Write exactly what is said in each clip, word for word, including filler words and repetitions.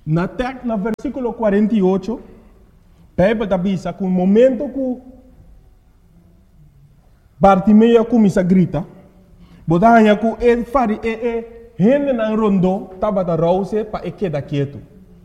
Na tek, na versículo quarenta e oito, Bíblia avisa que o momento que Bartimeu começa a gritar, botanya que ele fari e e gente na rondo tava da rouse para quedar quieto.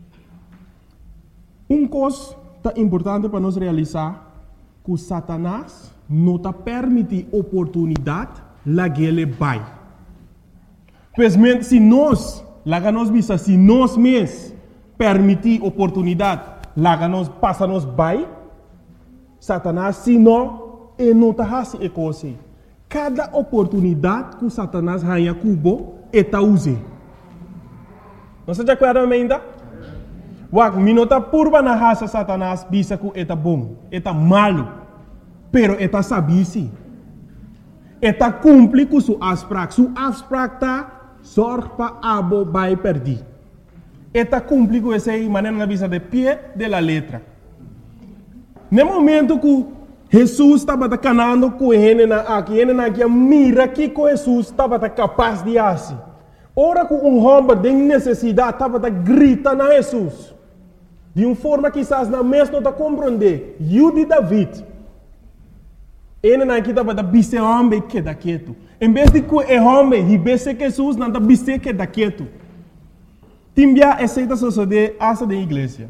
Um coisa tá importante para nós realizar que Satanás não tá permite oportunidade lá que ele vai. Pois se nós, lá que nós visa, se nós mesmos permitir oportunidade, lá que nós passa nós vai, Satanás se não, ele não tá assim coisa. Cada oportunidade que Satanás ganha cubo, ele tá usando. Não se acorda ainda? Wag, minota purba na raça Satanás, bisa que ele tá bom, ele tá malo, pero ele tá sabisi. Ele tá cumpre com sua asprak, sua asprak tá sorte para abo vai perder. Ele tá cumpre com essa maneira na visa de pé de la letra. No momento que Jesus estava canando com ele na aqui, ele na aqui mira que com Jesus estava capaz de fazer. Ora que um homem de necessidade estava grita na Jesus. De uma forma que quizás na mesma não compreender. Eu de David. Ele na aqui estava da bise homem que da quieto. Em vez de que o homem ribesse Jesus, não da bise que da quieto. Timbia aceita suceder asa da igreja.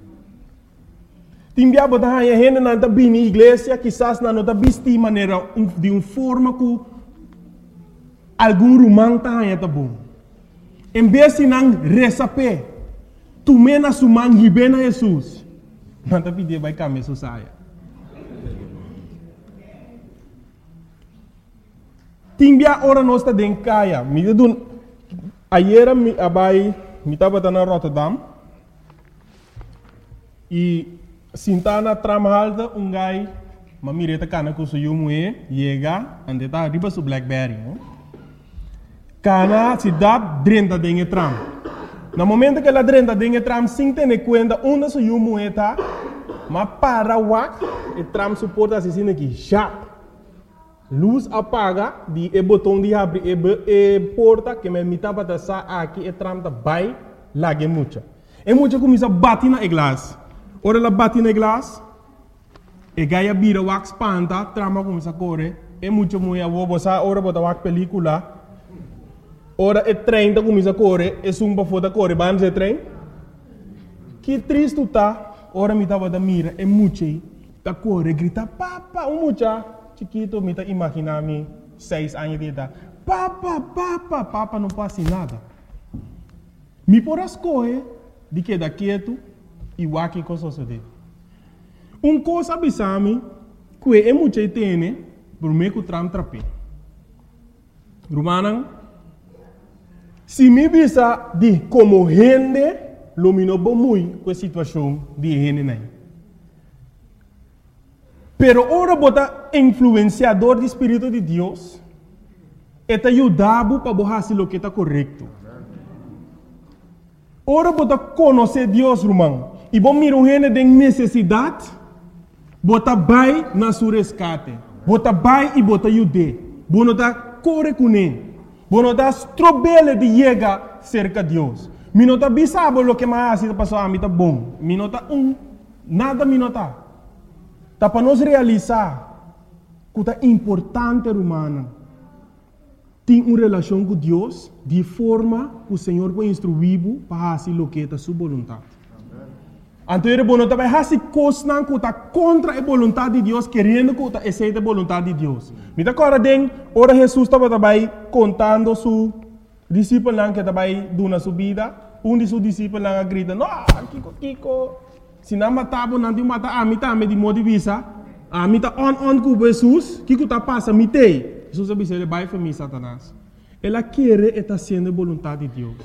Timbia botar a gente na da bini igreja, quizás não da biste maneira de uma forma que algum romano tá aí tá bom. Em vez de não receber, tu mena sumang hibe na Jesus. Não tá pedindo vai caminhar só saia. Timbia ora nós tá dentro caia. Me dun ayer me abai me tava na Rotterdam e sintana tramalda um gai mamireta cana com seu moe chega ande tá riba su Blackberry. Cana se dá drenta dentro tram. No momento que ela drenta dentro tram sem ter conta onde seu moe tá, mas para wak e tram suporta assim aqui já. Luz apaga, di e botão de abrir e, e porta que me mitaba da sa aqui e tram da vai lage mucha. E mucha começa a bater na glass. Ora ela bate na glass, e gaia bira wax panta, trama começa a correr. E mucha mulher vou botar ora botar wax película. Ora e trem da começa a correr, e sumba foda correr, vamos e trem. Que triste tá, ora mitaba da mira e mucha tá correr, grita papa, um mucha. Chiquito, me tá imaginando seis anos de idade. Papa, papa, papa não passa nada. Me por as coisas de que da quieto e o aqui com suceder. Um coisa abisame que é muito tem por meio que tram trape. Romana, se me bisa de como gente, lumino bom muito com a situação de gente nem. Pero ora bota influenciador do Espírito de Deus, eta ajudava para fazer o que está correto. Ora bota conhecer Deus, irmão, e bom mirar gente de necessidade, bota vai na sua resgate, bota vai e bota ajude, bota tá corre com ele, bota tá strobele de chegar cerca de Deus. Minota bisabo lo que mais está passando a mim tá bom, minota um, nada minota. Tá para nós realizar que é importante, humana, ter uma relação com Deus de forma que o Senhor vai instruir para fazer o que é a sua vontade. Então, ele vai fazer coisas que está contra a vontade de Deus, querendo que está aceita a vontade de Deus. Me dá agora den, ora Jesus estava também contando su discípulo que estava dando sua vida, um de seus discípulos grita, não, Kiko, Kiko. Se não matava, não te mata, a mim também de modo de vista, a mim tá on on com Jesus, que que tá passa, me tem. Jesus disse, ele vai para mim, Satanás. Ela quer estar sendo a vontade de Deus.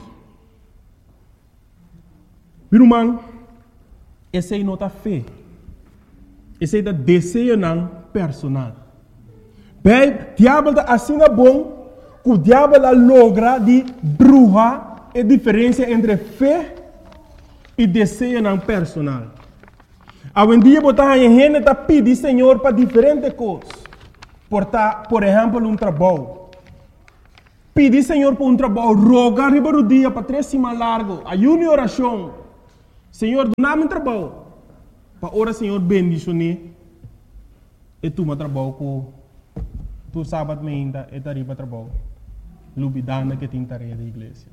Meu irmão, essa é a nossa fé. Esse é o desejo não personal. Bem, o diabo está assim bom, que o diabo logra de bruxa a diferença entre fé e desejo não personal. Hoje em dia, a gente está pedindo Senhor para diferentes coisas. Por, por exemplo, um trabalho. Pedir Senhor para um trabalho, rogar riba do dia para três semanas largo, ayuno e oração. Senhor, dá-me trabalho. Para ora, Senhor, bendicionar. E tu me trabalho com tu sábado me ainda e tariba trabalho. Lubidana que tem tarefa da igreja.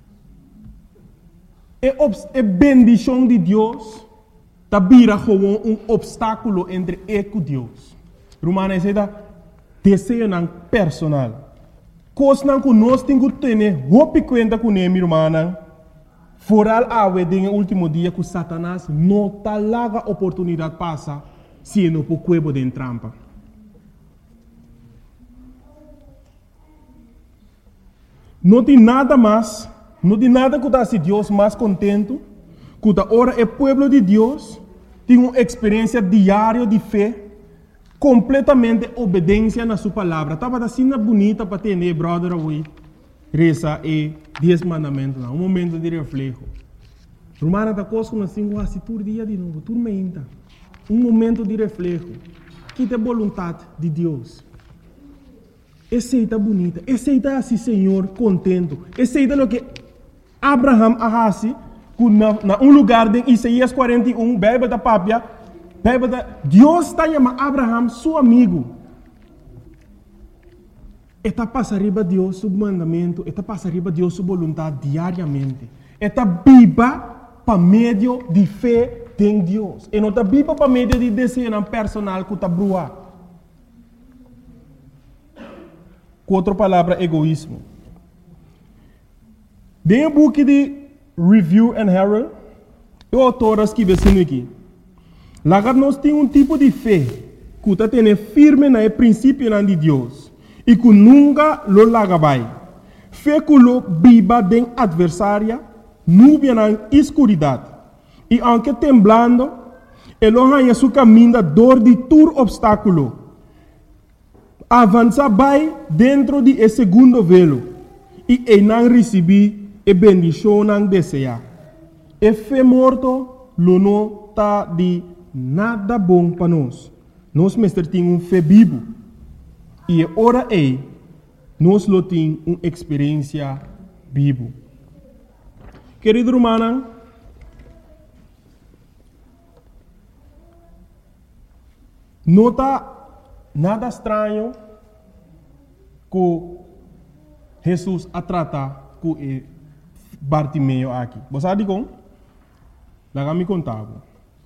É a bendição de Deus tabira como um obstáculo entre eu e Deus. Romana é da desejo personal. Coisa que nós temos que ter, roupa conta com ele, romana. Foral awe den último dia que Satanás não tá larga oportunidade passa se não por cuebo de trampa. Não tem nada mais, não tem nada que dá se Deus mais contento, que da hora é povo de Deus tem uma experiência diária de fé, completamente obediência na sua palavra. Tava assim bonita para ter, né, brother, away. Reza e dez mandamentos, um momento de reflexo. Romana da coisa que assim, quase todo dia de novo, tudo ainda. Um momento de reflexo. Que é a vontade de Deus. Aceita bonita, aceita assim, Senhor, contento. Aceita o que Abraham arrasi, na, na um lugar de Isaías quarenta e um, Bíblia da Pápia, Bíblia da Deus está chamando Abraham, seu amigo. Eta passa riba Deus seu mandamento, eta passa riba Deus sua vontade diariamente. Eta biba para meio de fé em Deus. E não está biba para meio de desejo personal que está brua. Com outra palavra, egoísmo. Dentro do book de Review and Herald, o autor escreve assim aqui. Lá nós temos um tipo de fé que está tendo firme no princípio de Deus. E que nunca lo lagabai. Fé que lo biba den adversária, nubia na escuridade. E aunque temblando, ele arranha seu caminho da dor de todo obstáculo. Avança vai dentro de esse segundo velo. E ele não recebe a bendição não deseja. E fé morto, lo não está de nada bom para nós. Nós, mestre, temos um fé vivo. E ora é, nós lo temos uma experiência viva. Querido romana, não está nada estranho que Jesus a tratar com Bartimeu aqui. Você sabe como? Lá me contava.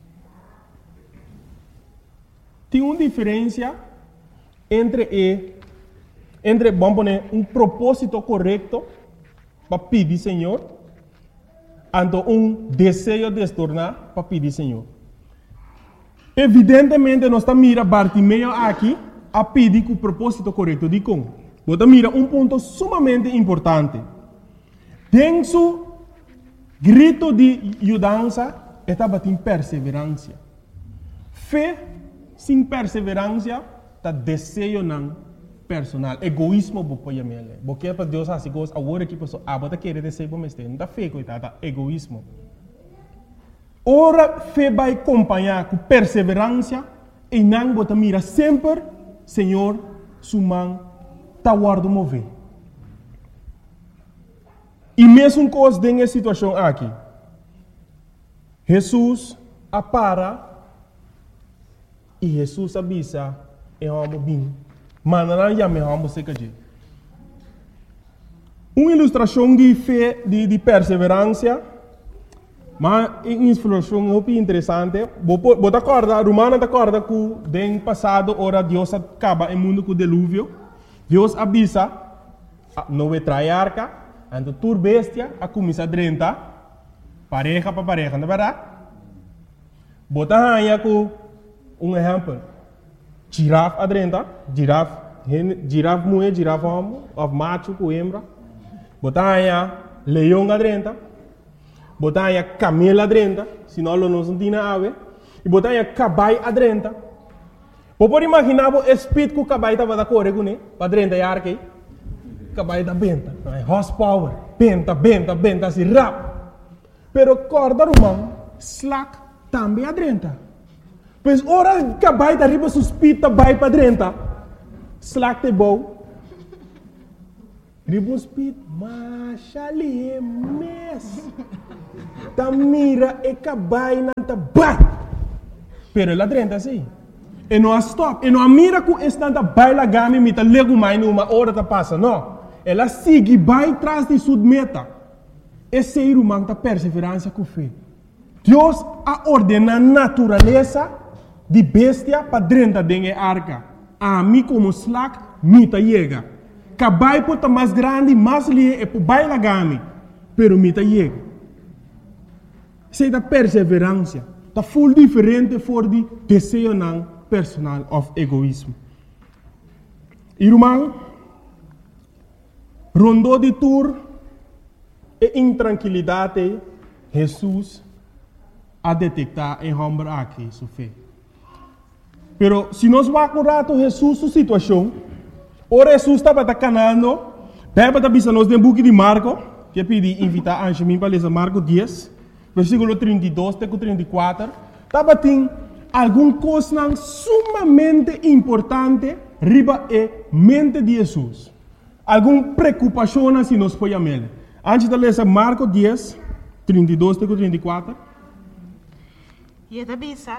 Tem uma diferença entre e, entre vamos poner um propósito correto para pedir Senhor, ante um desejo de se tornar para pedir Senhor. Evidentemente nós estamos mira Bartimeu aqui a pedir com o propósito correto de como. Você mira um ponto sumamente importante. Tem su grito de mudança estava em perseverança. Fé sem perseverança tá desejo não personal, egoísmo bo poia mele. Porque para Deus assim coisa, agora que pessoa abota querer desejo bo meste, não tá fé coitada, egoísmo. Ora fé vai acompanhar com perseverança e não bota mira sempre, Senhor, suman tá guardo mover. E mesmo coisa dessa situação aqui, Jesus apara e Jesus avisa é um bem, mas não é melhor você que uma ilustração de fé, de, de perseverança, mas uma ilustração muito interessante. Você acorda, Romana acorda que no passado, ora Deus acaba o mundo com o dilúvio. Deus avisa, não vai trair arca, então tur bestia, a começar a drentar, pareja para pareja, não é verdade? Você arranha com um exemplo. Girafa adrenta, girafa, girafa mulher, girafa homem, of macho com hembra. Botanya leão adrenta, botanya camelo adrenta, senão não não tem ave. E botanya cabai adrenta. Pode imaginar o espírito que o cabai estava da corre com ele, para adrenta e arque. Cabai da benta, horsepower, benta, benta, benta, assim rap. Pero corda romano, slack também adrenta. Pois ora que vai da riba suspita vai para dentro. Slack te bom. Riba suspita, mas ali é mes. ta mira e cabai nanta bai. Pero ela drenta assim. E não stop. E não mira que estanta bai la gami mita lego mai numa hora ta passa. Não. Ela sigue bai tras de sua meta. Esse ser humano ta perseverança com fé. Deus a ordena a natureza de bestia para drenta dengue arca. A mim como slack, mita chega. Cabai pota mais grande, mais lie e po bai la gami. Pero mita chega. Sei da perseverança. Tá full diferente for de desejo não personal of egoísmo. Irmão, rondou de tour e intranquilidade, Jesus a detectar em homem aqui sua fé. Pero se nós vamos curar Jesus sua situação, ora Jesus estava canando, pega para bisa nós no book de Marco, que eu pedi invitar a Anjemim para ler Marco dez, versículo trinta e dois até trinta e quatro, estava tem algum coisa sumamente importante riba e mente de Jesus. Alguma preocupação se nós podemos ler. Antes de ler Marco dez, trinta e dois até trinta e quatro. E a bisa.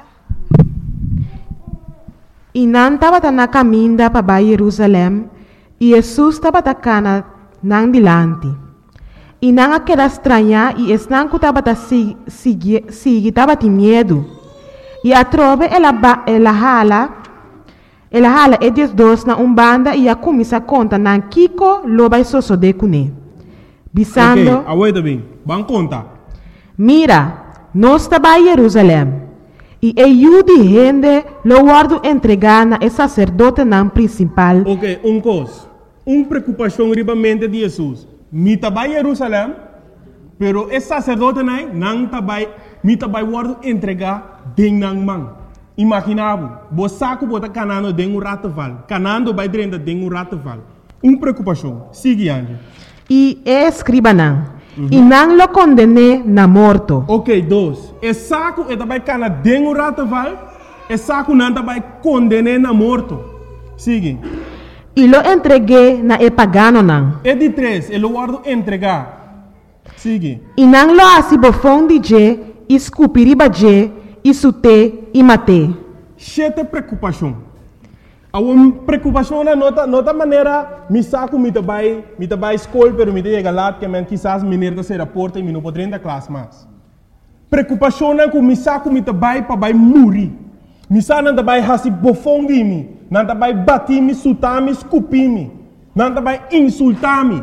E não estava na caminho para Jerusalém, e Jesus estava na nang dilante. E não aquela estranha, e estão que estava seguir, estava de medo. E a trove ela ela hala, ela hala e dias dois na umbanda e a começa a conta na Kiko loba e soso de cune. Bisando. Ok, aguenta bem, vamos contar. Mira, nós estava em Jerusalém. E eu de gente lo guardo entregar na sacerdote não principal. Ok, um coisa. Uma preocupação ribamente de Jesus. Mi tabai Jerusalém, pero esse sacerdote não não tabai, mi tabai guardo entregar den nang mang. Imaginava, bo saco bota canando den um rataval, canando vai dentro den um rataval. Uma preocupação. Sigue ande. E escriba não. Uhum. E não lo condene na morto. Ok, dois. E saco e tabai cana den um rataval, e saco não tabai condene na morto. Sigue. E lo entreguei na e pagano não. E de três, ele guardo entregar. Sigue. E não lo assim bofão de je, escupiriba je, isute e mate. Chete preocupação. A uma preocupação na nota, nota maneira, me saco me tabai, me tabai escola, pero me chega lá que men quizás mineira se raporta e me não pode entrar classe mais. Preocupação na que me saco me tabai para vai morrer. Me saco não tabai hasi bofão de mim. Não tabai bater me, sutar me, escupir me. Não tabai insultar me.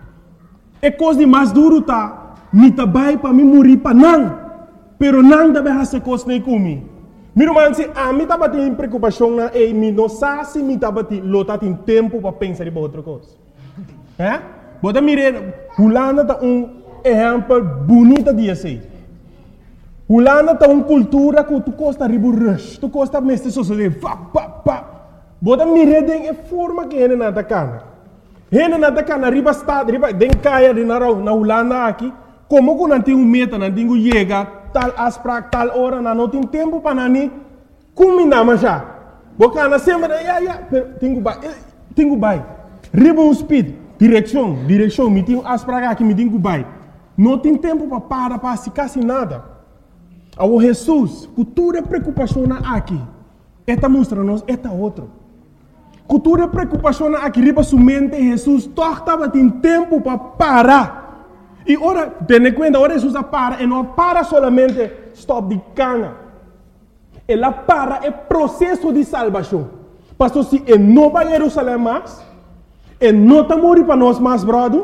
É coisa de mais duro tá. Me tabai para me morrer para não. Pero não tabai hasi coisa nem comigo. Meu irmão, se a mim estava tendo preocupação na e me não sabe se me estava tendo lota tem tempo para pensar em outra coisa. É? Bota mirar, Holanda tá um exemplo bonito de assim. Holanda tá uma cultura que tu costa ribu rush, tu costa mestre sociedade, pa pa pa. Bota mirar den é forma que ele nada cana. Ele nada cana riba estado, riba den caia de na na Holanda aqui, como que não tem um meta, não tem um chega tal asprak tal hora na não tem tempo para nani combinar mas já bocana sempre ya ya tenho vai tenho vai riba um speed direção direção me tenho asprak aqui me tenho vai não tem tempo para parar para se quase nada ao Jesus cultura preocupação aqui esta mostra nós esta outro cultura preocupação aqui riba sua mente Jesus torta tem tempo para parar. E ora, tenha conta, ora Jesus para, e não para solamente stop de cana. Ela para é processo de salvação. Pastor, se ele não vai a Jerusalém mais, ele não está morrendo para nós mais, brother,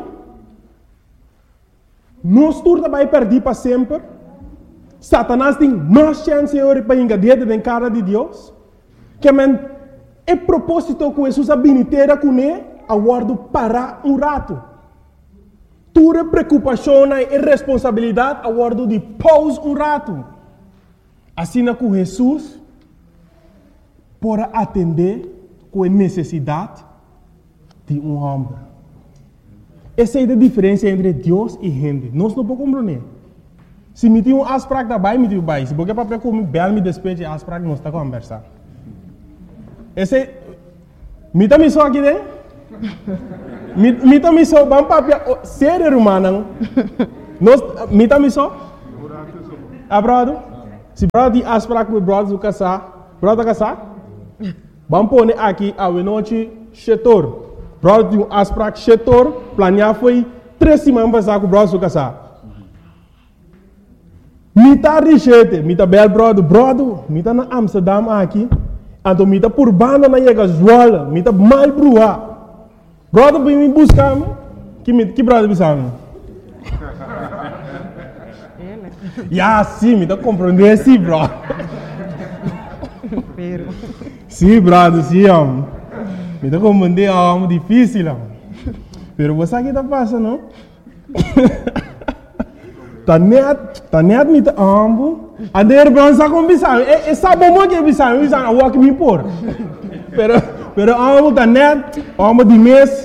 nós todos vai perder para sempre. Satanás tem mais chance para engadir dentro da cara de Deus. Que é propósito que Jesus habilitera com ele, aguardo para um rato. Tua preocupação e responsabilidade a guardo de pause um rato. Assim que Jesus para atender com a necessidade de um homem. Essa é a diferença entre Deus e gente. Nós não podemos compreender. Se me tem um asprak da bai, me tem um bai. Se você papel como bel me despeje asprak, nós está conversando. Esse é me também só aqui dentro. Mita miso bang papia serer humano. Nos mita miso? Ah, brother? Se brother tem afspraak met brother do casar, brother casar? Vamos pôr aqui a noite setor. Brother tem afspraak setor, planear foi três semanas passar com o brother do casar. Mita richete, mita bel brother, brother, mita na Amsterdam aqui, então mita por banda na chega Zwolle, mita mal brua. Brother vem me buscar, que que brother bisang? Ya, sim, me tá compreendendo, sim, bro. Sim, brother, sim, homem. Me tá compreendendo, é algo difícil, homem. Pero você aqui tá passando, não? Tá net, tá net me tá ambo. A der bron sa com bisang, e e sa bom que bisang, bisang a walk me por. Pero pero ambo tá net, ambo de mês.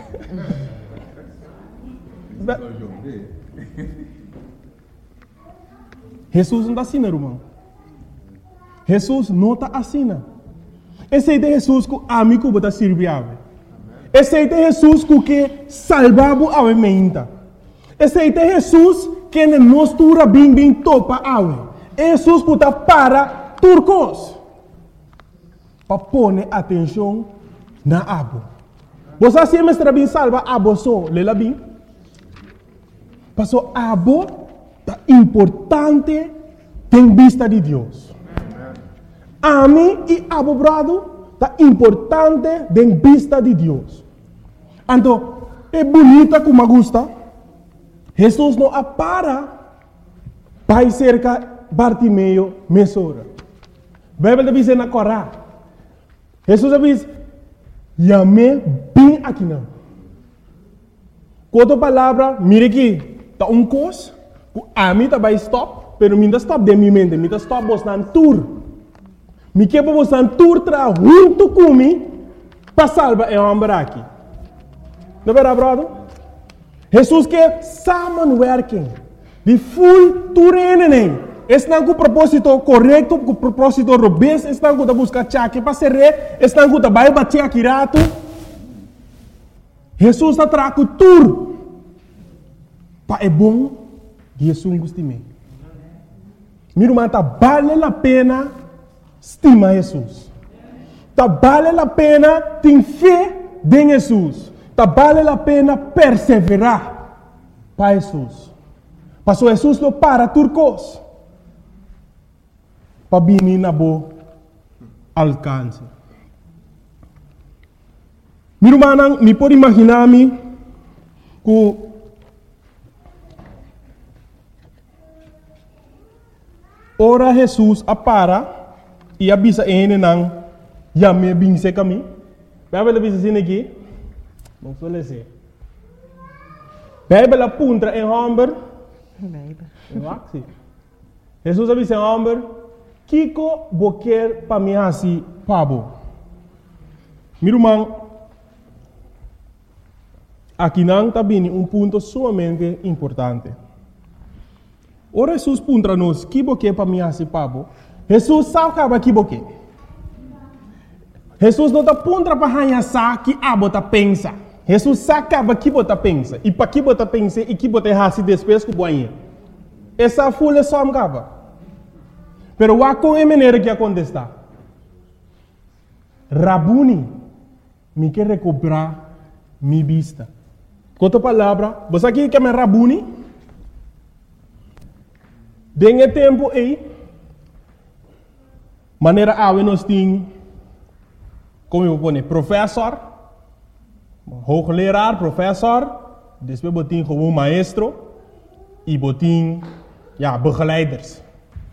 Jesus não está assim, irmão. Jesus não está assim. Esse é Jesus que a mim que está servindo. Esse é Jesus que salvava a minha. Esse é Jesus que nos tura bem bem topa a Jesus que está para turcos. Para pôr atenção na abo. Você sempre está bem salva abo só, lela bem. Passou abo é importante em vista de Deus. A mim e a meu brado é importante em vista de Deus. Então, é bonita como gosta. Jesus não apara para cerca Bartimeu mesora. Bíblia diz na Corá. Jesus diz: "Yame bem aqui não." Outra palavra, mire aqui, tá um cos. A mim também stop, pero minha stop de minha mente, minha stop bostan tour. Me que para bostan tour tra junto comigo para salvar o homem aqui. Não é verdade, brother? Jesus quer samenwerking, de full tour em Estão com o propósito correto, com o propósito robusto, estão com a busca chaque para ser rei, estão com a vai bater aqui rato. Jesus está trazendo tour para é bom. Jesus gostime. Meu irmão, tá vale a pena estimar Jesus. Tá vale a pena ter fé em Jesus. Tá vale a pena perseverar para Jesus. Passou Jesus não para turcos. Para vir na boa alcance. Meu irmão, me pode imaginar-me que ora Jesus apara e avisa ele não já me binse kami. Bíblia diz assim aqui, não sou lese. Bíblia apunta em homem. Bíblia. Jesus avisa em homem, Kiko boquer para mim assim, pabo. Meu irmão, aqui não está bem um ponto sumamente importante. Ora Jesus puntra nos que boque para mim assim pabo. Jesus sabe que boque. Jesus não está puntra para hanhar que abo tá pensa. Jesus sabe que bota pensa. E para que bota pensa e que bota hasi depois que boinha. Essa folha só me cava. Pero wa com a maneira que acontece. Rabuni me quer recuperar minha vista. Com outra palavra, você aqui que é Rabuni? Dengue tempo aí, maneira a nós tem, como eu vou dizer, professor, hoogleraar, professor, depois botin como maestro e botin, ja, begeleiders.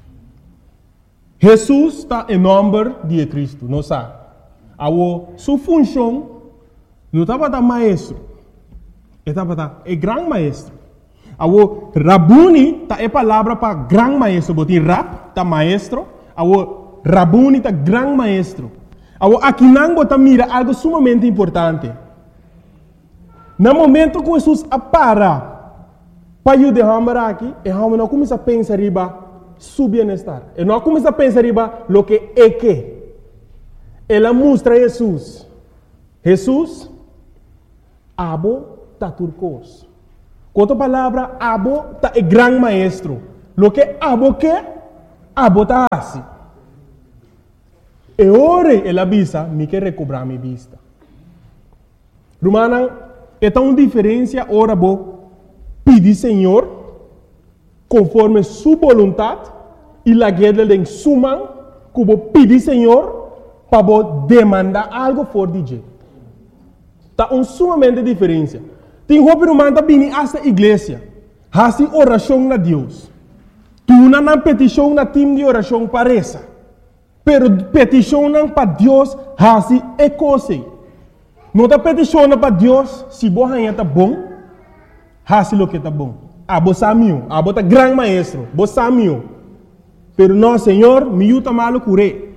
Jesus está em nome de Cristo, não sabe? A sua função não estava da maestro, estava da é grande maestro. Awo Rabuni ta é palavra para gran maestro, botin rap ta maestro, awo Rabuni ta gran maestro. Awo aqui não bota mira algo sumamente importante. No momento que Jesus apara para o derramar aqui, e a não começa a pensar riba su bem-estar. E não começa a pensar riba lo que é que. Ela mostra Jesus. Jesus abo ta turcos. Com outra palavra, abo ta é gran maestro. lo que abo que, abo ta assim. E ore ela visa, me quer recobrar minha vista. Romana, é tão diferença ora bo pedir Senhor conforme sua vontade e la guerra de suma que bo pedir Senhor para bo demandar algo for de je. Tá um sumamente diferença. Tem roupa romana tá vindo esta igreja, assim oração na Deus. Tu não na petição na time de oração parece. Pero petição para Deus, assim é coisa. Não está peticionando para Deus se você está bom, assim o que está bom. Ah, você é meu, ah, você é grande maestro, você é meu. Pero não, Senhor, me ajuda malo curé.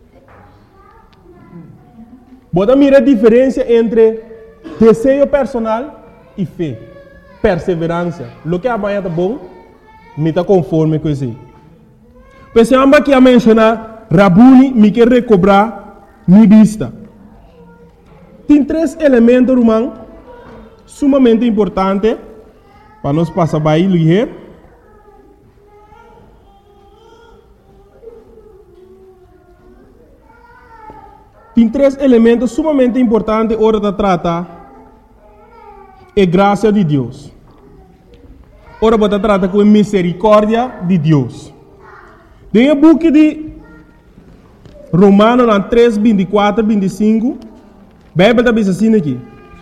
Você mira a diferença entre desejo personal e fé, perseverança. O que amanhã está bom, me está conforme com isso. Pensamos que a mencionar, Rabuni me quer recobrar minha vista. Tem três elementos, irmão, sumamente importantes para nós passar para aí, ligeiro. Tem três elementos sumamente importantes hora de tratar a graça de Deus. Ora, você trata com a misericórdia de Deus. Tem o book de Romanos três, vinte e quatro, vinte e cinco. A Bíblia está assim aqui.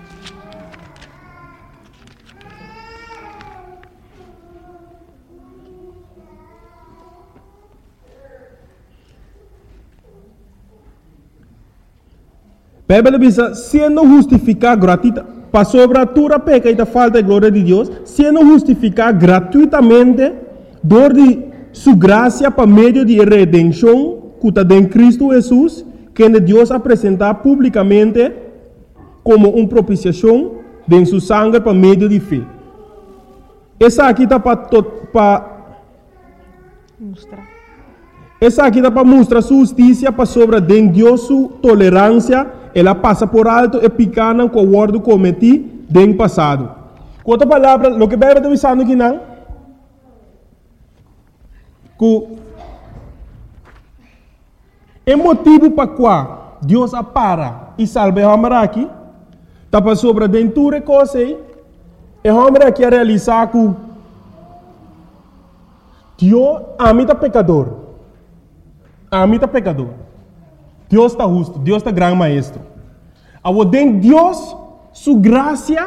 A Bíblia diz, sendo justificado gratuitamente, para sobre a tua peca e a falta de glória de Deus, sendo justificado gratuitamente, dor de sua graça para meio de redenção, que está em Cristo Jesus, que Deus apresentar publicamente como uma propiciação de sua sangue para meio de fé. Essa aqui está para mostrar. Essa aqui está para mostrar sua justiça para sobre de Deus sua tolerância. Ela passa por alto e picana com o ordo cometido no passado. Com outra palavra, o que a Bíblia está dizendo aqui não? Que é motivo para qual Deus apara e salva o homem aqui, está para sobre dentro de coisa e o homem aqui a realizar que Deus ama o pecador. Ama o pecador. Deus está justo, Deus está grande maestro. Ao den Deus, sua graça,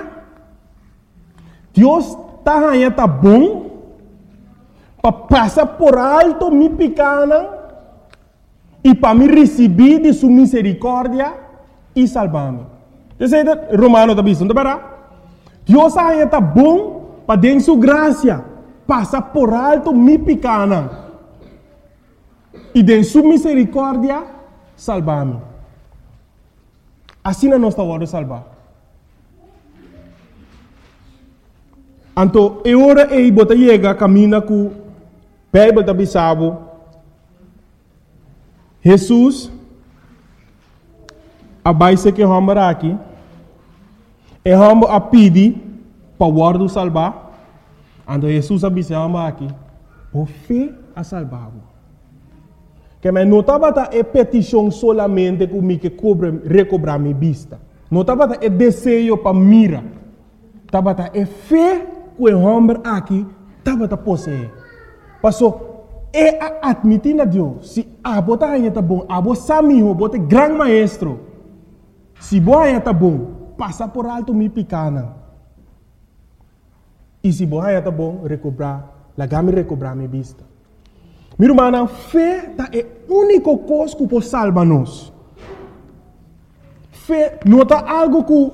Deus está aí, está bom, para passar por alto minha pequena e para me receber de sua misericórdia e salvar-me. Você é Romano está dizendo, não é? Deus aí está bom para den sua graça, passar por alto minha pequena e de sua misericórdia salvar-me. Assim não está o de salvar. Então, é hora de você chegar, caminha com a Bíblia está bisabo. Jesus, a base que vamos aqui, é vamos a pedir para o ordo salvar. Então, Jesus a bisabo aqui, por fé a salvar-o. Que me não estava a petição solamente que me que cobre recobrar minha vista. Não estava a desejo para mira. Estava a fé que o homem aqui estava a possuir. Passou é a admitir a Deus. Se a bota aí está bom, a bota samiho, a bota grande maestro. Se boa aí está bom, passa por alto minha pequena. E se boa aí está bom, recobrar, lá me recobrar minha vista. Meu irmão, a fé é a única coisa que pode salvar-nos. Fé não é algo que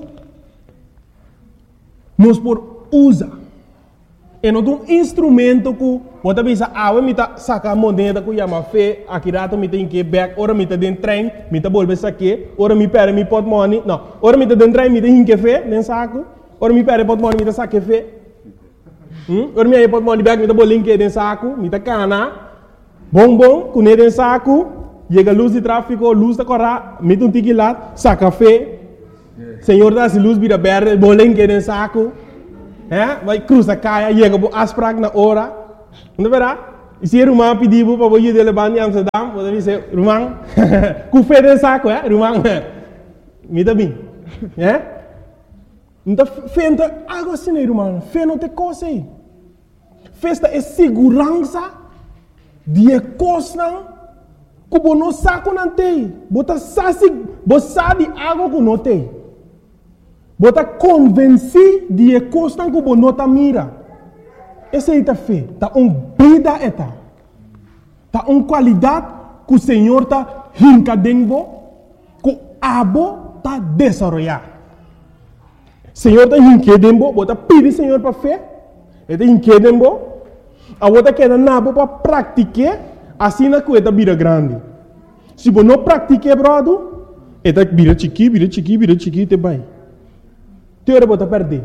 nós podemos usar. É não um instrumento que você pensa, ah, eu me sacar a moneda que chama fé, aqui rato me tem que back, ora me tem dentro trem, me tem bolsa saque, ora me perde me pot money, não, ora me tem dentro trem, me tem que fé, nem saco, ora me perde pot money, me tem saque fé, hum, ora me aí pot money back, me tem bolinho que dentro saco, me tem cana. Bom, bom, com ele em saco, chega a luz de tráfego, luz da corra, mete um tique lá, saca café, Senhor dá-se luz, vira verde, bolinho que em saco, é? Vai cruza caia, chega a asprag na hora, não verá? E se Rumang pediu para você de levar em Amsterdam, você diz, Rumang, com fé de saco, é? Rumang, me dá bem. É? Então, fé não tem algo assim, né, Rumang? Fé não tem coisa aí. Festa é segurança de coisa que você não sabe que não tem. Você sabe algo que não tem. Você está convencido de coisa que você não está mira. Essa é a fé. Está uma vida. Está uma qualidade que o Senhor está rincadendo, que o abo está desenvolvendo. O Senhor está rincadendo, você pede o Senhor para fé. Ele está rincadendo, a você quer nabo para praticar, assim na coisa vira grande. Se você não pratica, brother, ele vira chiqui, vira chiqui, vira chiqui, te vai. Te ora você perder.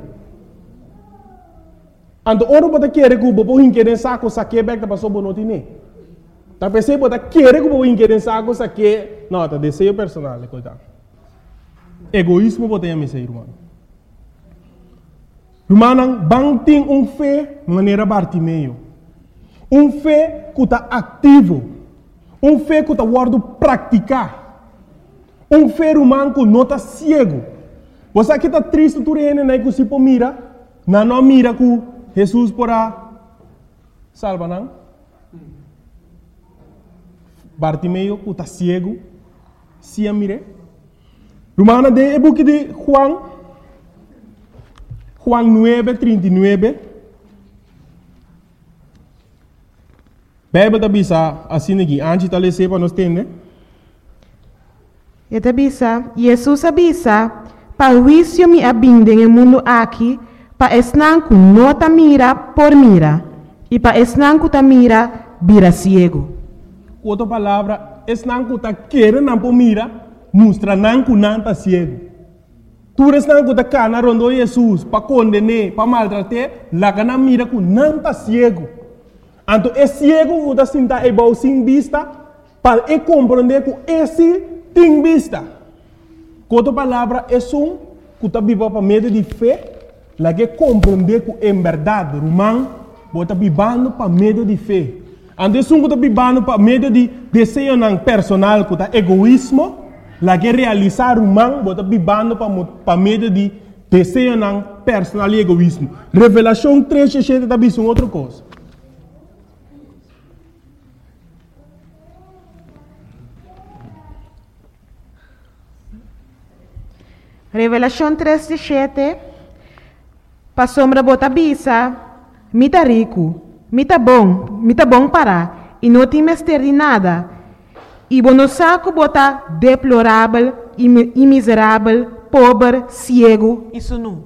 Então, ora você quer que o bobo rincade saco, saque back da pessoa não tem. Tá pensando você quer que o bobo rincade saco, saque, não, tá desejo personal, coitado. Egoísmo você tem a ser irmão. Irmão, bang tem um fé maneira Bartimeu. Um fé que está ativo. Um fé que está guardando praticar. Um fé humano que não está cego. Você aqui está triste, tu reina, né, que se pô mira. Não, não mira que Jesus porá salva, não? Bartimeu que está cego. Se a mire. Irmão, de é book de Juan. Juan nueve, trinta y nueve. Bíblia está bisa assim aqui. Antes de ler para nós entender. Eta bisa, Jesus avisa, para o juízo me abinde no mundo aqui, para esnan que não ta mira por mira, e para esnan que ta mira, vira ciego. Outra palavra, esnan que ta quer não por mira, mostra não que não ta ciego. Tu esnan que ta cana rondo Jesus, para condenar, para maltratar, lá que não mira que não ta ciego. Então, é cego que está sentado igual sem vista, para compreender que esse tem vista. Com outra palavra, é um que está vivendo para meio de fé, lá que compreender que em verdade, Romão, está vivendo para meio de fé. Então, é um que está vivendo para meio de desejo personal, que está egoísmo, lá que realizar Romão, está vivendo para meio de desejo personal e egoísmo. Revelação três, sete, está vivendo outra coisa. Revelação três, sete. Para sombra bota bisa, mita rico, mita bom, mita bom para, e não tem mestre de nada. E bono saco bota deplorável, e miserável, pobre, cego, isso não.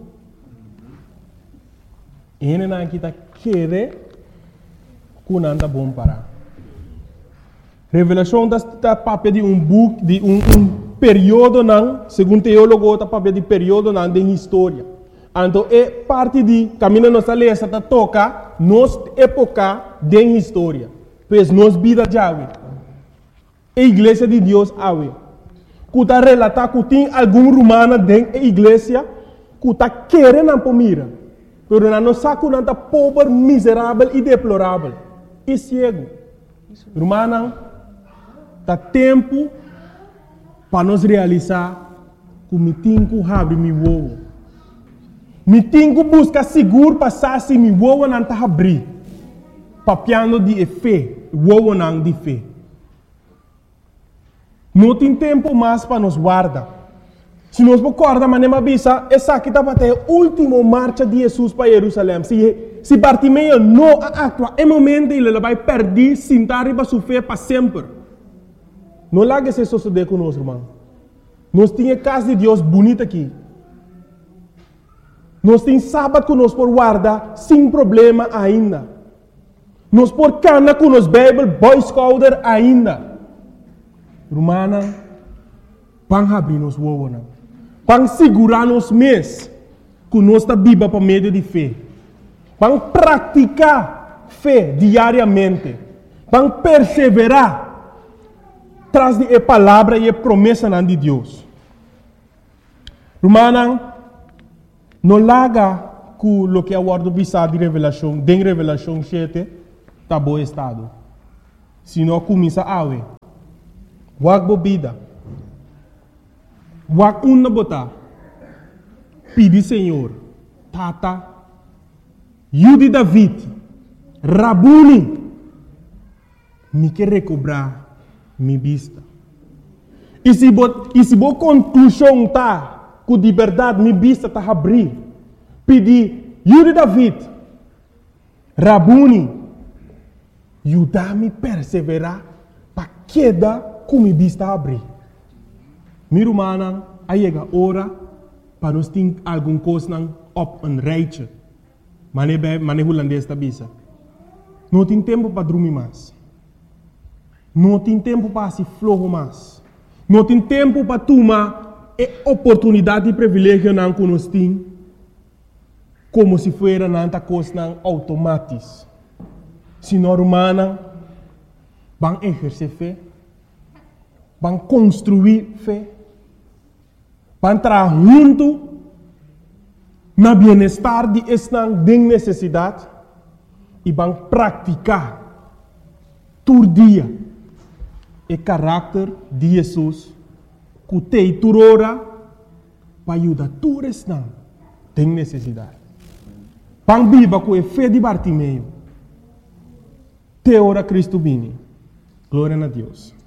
Ele não está querendo que não está bom para. Revelação está papel de um book, de um, um período, não, segundo teólogo, está papel de período não, de história. Então, é parte de caminho nossa lei, está toca nossa época de história. Pois nossa vida já é. A igreja de Deus é. Que está relatar que tem algum romano dentro da igreja que está querendo para mira. Mas não sabe que não está pobre, miserável e deplorável. E cego. Romano, está tempo para nós realizar que me tenho que abrir meu ovo. Me tenho que buscar seguro para saber se meu ovo não está abrir. Papiando de fé, o ovo não de fé. Não tem tempo mais para nos guardar. Se nós recordamos, mas nem avisa, essa aqui está até a última marcha de Jesus para Jerusalém. Se, se Bartimeu não atua, é momento ele vai perder, sentar e vai sofrer para sempre. Não lá que se suceder conosco, irmão. Nós temos a casa de Deus bonita aqui. Nós temos sábado que nós por guardar sem problema ainda. Nós por cana com nos Bible, Boy Scouter ainda. Romana, vamos abrir nos ovos. Vamos segurar nos mês que nós está viva para meio de fé. Vamos praticar fé diariamente. Vamos perseverar traz de a palavra e a promessa de Deus. Romana, não larga com o que é o guardo visado de revelação, de revelação sete, está bom estado. Se não começa a awe. Wag bobida. Wag una bota. Pedi Senhor. Tata. Yudi David. Rabuni. Me quer recobrar mi vista. E se bo, e se bo conclusão tá, que de verdade mi vista tá abrir. Pedi, Yudi David, Rabuni, ajuda-me perseverar para queda com mi vista abrir. Mi rumana, aí chega a hora para nós ter alguma coisa op een rijtje. Mané mané holandês da bisa. Não tem tempo para dormir mais. Não tem tempo para se flojo mais. Não tem tempo para tomar a oportunidade e privilégio não que nós temos, como se fosse nanta coisa automática. Se nós humanos vamos exercer fé, vamos construir fé, vamos trabalhar junto no bem-estar de esta necessidade e vamos praticar todo dia o caráter de Jesus que tem turora para ajudar todos que têm necessidade. Vamos viver com a fé de Bartimeu. Te ora Cristo vini. Glória a Deus.